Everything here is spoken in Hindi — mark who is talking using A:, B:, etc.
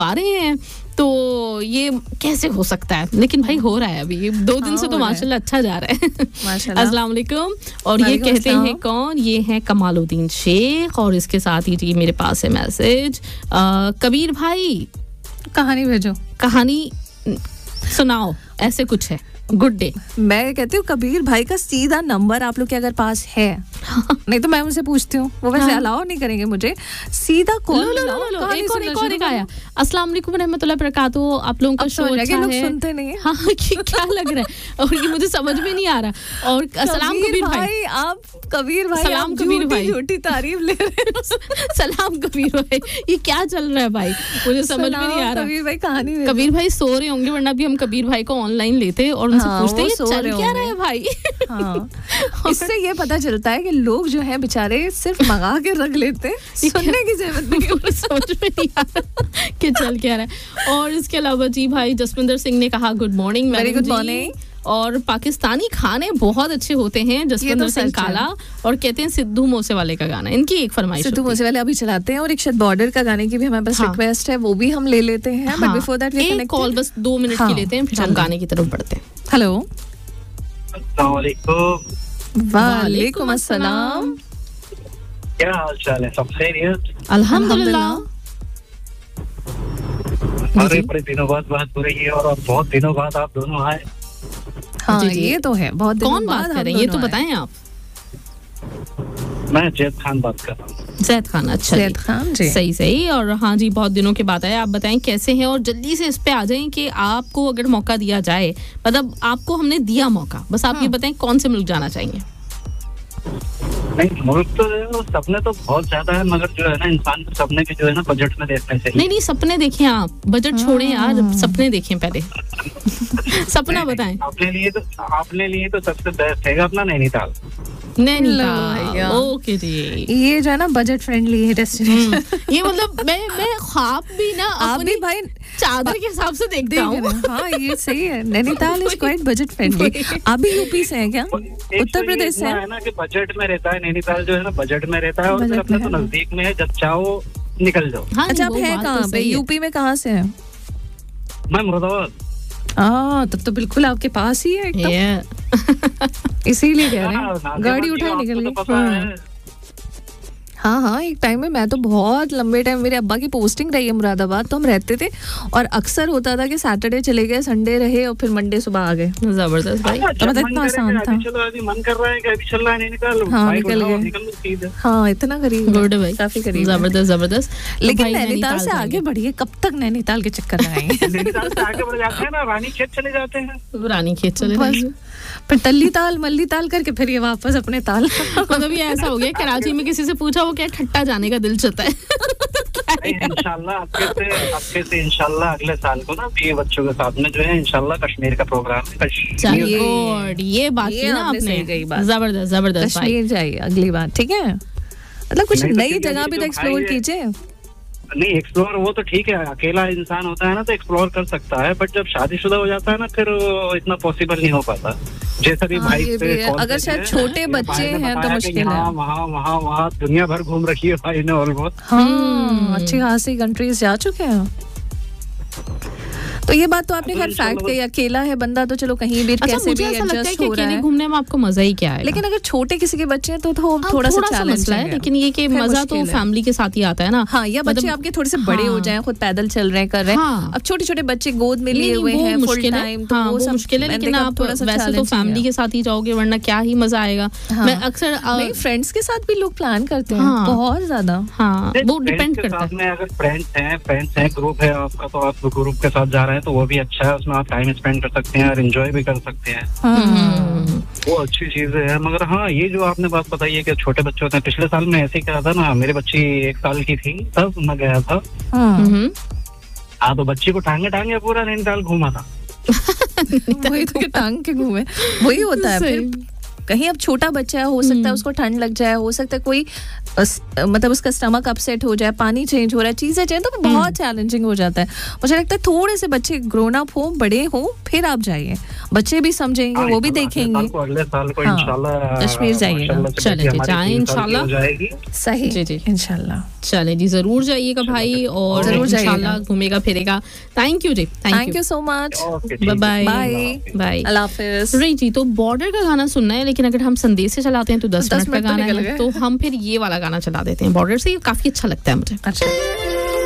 A: पा रहे हैं, तो ये कैसे हो सकता है? लेकिन भाई हो रहा है अभी 2 दिन से, तो माशाल्लाह अच्छा जा रहा है।
B: माशाल्लाह।
A: अस्सलाम वालेकुम। और ये कहते हैं कौन? ये है कमालुद्दीन शेख, और इसके साथ ही जी मेरे पास है मैसेज, कबीर भाई
B: कहानी भेजो,
A: कहानी सुनाओ, ऐसे कुछ है। Good day.
B: मैं कहती हूँ कबीर भाई का सीधा नंबर आप लोग के अगर पास है, नहीं तो मैं उनसे पूछती हूँ, वो वैसे अलाउ नहीं करेंगे मुझे, सीधा कॉल लो।
A: एक और आया। अस्सलाम वालेकुम रहमतुल्लाह बरकातहू। आप लोगों का शो अच्छा
B: लोग
A: है।
B: सुनते नहीं है।
A: हाँ, क्या लग रहा है, और ये मुझे समझ में नहीं आ रहा। और सलाम कबीर भाई,
B: आप कबीर भाई,
A: सलाम कबीर भाई,
B: झूठी तारीफ ले रहे हैं।
A: सलाम कबीर भाई, ये क्या चल रहा है भाई, मुझे समझ में नहीं आ रहा।
B: कबीर भाई कहानी,
A: कबीर भाई सो रहे होंगे, वरना भी हम कबीर भाई को ऑनलाइन लेते और उनसे पूछते ये चल क्या रहा है भाई।
B: हाँ, इससे ये पता चलता है कि लोग जो है बेचारे सिर्फ मंगा के रख लेते हैं, सुनने की जरूरत नहीं,
A: समझ में नहीं आ रहा कि चल क्या रहा है। और इसके अलावा जी भाई जसविंदर सिंह ने कहा good morning.
B: Very good morning.
A: और पाकिस्तानी खाने बहुत अच्छे होते हैं, जसविंदर सिंह काला, और कहते हैं सिद्धू मूसेवाले का गाना, इनकी एक फरमाइश।
B: सिद्धू मूसेवाले अभी चलाते हैं, और एक शायद बॉर्डर का गाने की भी हमारे पास रिक्वेस्ट है, वो भी हम ले लेते हैं। But before that we connect
A: call बस 2 मिनट की लेते हैं, फिर हम गाने की तरफ बढ़ते हैं।
B: हेलो,
C: अस्सलाम वालेकुम।
B: वालेकुम अस्सलाम।
C: क्या हाल चाल है? सब खैरियत?
A: अल्हम्दुलिल्लाह।
C: बड़े दिनों बाद बात हो रही है, और बहुत दिनों बाद आप दोनों आए।
B: हाँ, ये तो है, बहुत दिनों
A: कौन बात कर रहे हैं, ये तो बताएं आप।
C: मैं जैद खान बात कर रहा हूँ।
A: जैद खान, अच्छा
B: जैद खान जी,
A: सही। और हाँ जी, बहुत दिनों के बाद आए। आप बताएं कैसे हैं, और जल्दी से इस पे आ जाएं कि आपको अगर मौका दिया जाए, मतलब आपको हमने दिया मौका, बस आप ये बताएं कौन से मुल्क जाना चाहेंगे?
C: नहीं, मुल्क तो सपने तो बहुत ज्यादा है, मगर जो है ना, इंसान को सपने के जो है ना बजट में देखने चाहिए।
A: नहीं, सपने देखें आप, बजट छोड़ें यार, सपने देखें पहले। सपना बताएं।
C: अपने लिए तो सबसे बेस्ट है अपना नैनीताल।
A: ओके जी,
B: ये जो है ना बजट फ्रेंडली है डेस्टिनेशन।
A: ये मतलब मैं ख्वाब भी ना
B: अपनी भाई
A: चादर के हिसाब से देखता हूँ।
B: हाँ, ये सही है, Nainital is quite budget friendly. आप भी यूपी से हैं क्या? उत्तर प्रदेश से
C: है ना, कि बजट में रहता है नैनीताल, जो है ना बजट में रहता है, और फिर अपने तो नजदीक में है, जब चाहो निकल जाओ।
B: अच्छा, आप हैं कहाँ पे? यूपी में कहाँ से हैं?
C: मैं मुरादाबाद।
B: तब तो बिल्कुल आपके पास ही है एकदम। इसीलिए कह रहे हैं, गाड़ी उठाए निकल गए। हाँ, एक टाइम में मैं तो बहुत लंबे टाइम, मेरे अब्बा की पोस्टिंग रही है मुरादाबाद, तो हम रहते थे, और अक्सर होता था कि सैटरडे चले गए, संडे रहे, और फिर मंडे सुबह आ गए।
A: जबरदस्त भाई,
B: तो मतलब इतना आसान था।
C: चलो अभी मन कर रहा है कि अभी चल रहा है नैनीताल।
B: हाँ, निकल गए। हाँ, इतना करीब,
A: गुड भाई,
B: काफी करीब,
A: जबरदस्त।
B: लेकिन नैनीताल से आगे बढ़िए, कब तक नैनीताल के चक्कर लगाएंगे?
C: नैनीताल से आगे बढ़ जाते हैं ना, रानीखेत चले जाते हैं।
A: रानीखेत चले जाते,
B: फिर तल्लीताल मल्लीताल करके फिर ये वापस अपने ताल।
A: मतलब ये ऐसा हो गया, कराची में किसी से पूछा वो क्या ठट्टा जाने का दिल चाहता है।
C: इंशाल्लाह आपके से इंशाल्लाह अगले साल को ना ये बच्चों के साथ में जो है इंशाल्लाह कश्मीर का प्रोग्राम है।
A: ये बात की ना आपने, जबरदस्त
B: कश्मीर जाइए अगली बार, ठीक है? मतलब कुछ नई जगह भी तो एक्सप्लोर कीजिए।
C: नहीं, एक्सप्लोर वो तो ठीक है, अकेला इंसान होता है ना तो एक्सप्लोर कर सकता है, बट जब शादीशुदा हो जाता है ना, फिर वो इतना पॉसिबल नहीं हो पाता। जैसा भी भाई पे
B: अगर शायद छोटे बच्चे हैं तो मुश्किल है।
C: वहाँ दुनिया भर घूम रखी है भाई ने ऑलमोस्ट।
B: हाँ, अच्छी खासी कंट्रीज जा चुके हैं। तो ये बात तो आपने खैर फैक्ट कही, अकेला है बंदा तो चलो कहीं भी कैसे भी एडजस्ट हो रहा है।
A: घूमने में आपको मजा ही क्या है,
B: लेकिन अगर छोटे किसी के बच्चे हैं तो थोड़ा सा चैलेंज है।
A: लेकिन ये कि मजा तो फैमिली के साथ ही आता है ना।
B: हाँ, या बच्चे आपके थोड़े से बड़े हो जाएं, खुद पैदल चल रहे हैं, कर रहे हैं। अब छोटे छोटे बच्चे गोद में लिए हुए हैं फुल टाइम, तो वो मुश्किल है। लेकिन आप
A: वैसे तो फैमिली के साथ ही जाओगे, वरना क्या ही मजा आएगा। मैं अक्सर
B: फ्रेंड्स के साथ भी लोग प्लान करते हैं बहुत ज्यादा।
A: हाँ, वो डिपेंड करता है।
C: अगर फ्रेंड्स हैं, ग्रुप है आपका, तो आप ग्रुप के साथ जा रहे हैं तो वो भी अच्छा है, उसमें आप टाइम स्पेंड कर सकते हैं और एंजॉय भी कर सकते हैं। वो अच्छी चीज है। मगर हाँ, ये जो आपने बात बताई है कि छोटे बच्चे होते हैं, पिछले साल में ऐसे ही कहा था ना, मेरी बच्ची 1 साल की थी तब मैं गया था। हाँ, तो बच्ची को टांगे पूरा नैनीताल घूमा था।
B: वही तो, टांग के घूमे, वही होता है। फिर कहीं अब छोटा बच्चा है, हो सकता है उसको ठंड लग जाए, हो सकता है कोई मतलब उसका स्टमक अपसेट हो जाए, पानी चेंज हो रहा है, चीजें चेंज, तो बहुत चैलेंजिंग हो जाता है। मुझे लगता है थोड़े से बच्चे ग्रोन अप हो, बड़े हो, फिर आप जाइए, बच्चे भी समझेंगे, वो भी देखेंगे।
C: अगले साल को इंशाल्लाह
B: कश्मीर जाइएगा।
A: चले जी, जाएं इंशाल्लाह।
B: सही
A: जी जी
B: इंशाल्लाह।
A: चले जी, जरूर जाइएगा भाई, और इंशाल्लाह घूमेगा फिरेगा। Thank you ji,
B: thank you so much,
A: bye bye bye,
B: अल्लाह हाफिज़।
A: रही जी, तो बॉर्डर का गाना सुनना है, लेकिन अगर हम संदेश से चलाते हैं तो 10 मिनट का गाना है, तो हम फिर ये वाला गाना चला देते हैं बॉर्डर से, ये काफी अच्छा लगता है मुझे।
B: अच्छा।